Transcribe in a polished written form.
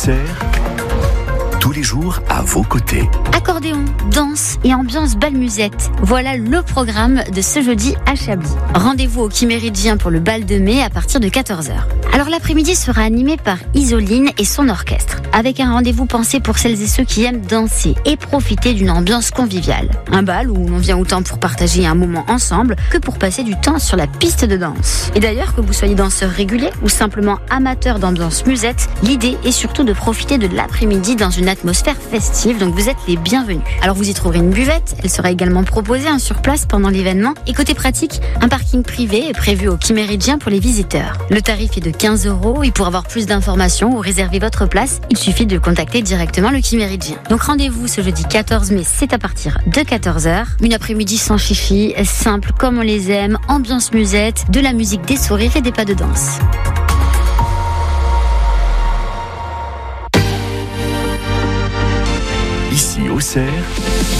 Auxerre, tous les jours à vos côtés. Accordéon, danse et ambiance bal musette. Voilà le programme de ce jeudi à Chablis. Rendez-vous au Chiméridien pour le bal de mai à partir de 14h. Alors l'après-midi sera animé par Isoline et son orchestre, avec un rendez-vous pensé pour celles et ceux qui aiment danser et profiter d'une ambiance conviviale. Un bal où l'on vient autant pour partager un moment ensemble que pour passer du temps sur la piste de danse. Et d'ailleurs, que vous soyez danseur régulier ou simplement amateur d'ambiance musette, l'idée est surtout de profiter de l'après-midi dans une atmosphère festive, donc vous êtes les bienvenus. Alors vous y trouverez une buvette, elle sera également proposée sur place pendant l'événement. Et côté pratique, un parking privé est prévu au Chiméridien pour les visiteurs. Le tarif est de 15 €, et pour avoir plus d'informations ou réserver votre place, il suffit de contacter directement le Chiméridien. Donc rendez-vous ce jeudi 14 mai, c'est à partir de 14h. Une après-midi sans chichi, simple comme on les aime, ambiance musette, de la musique, des sourires et des pas de danse. Ici Auxerre,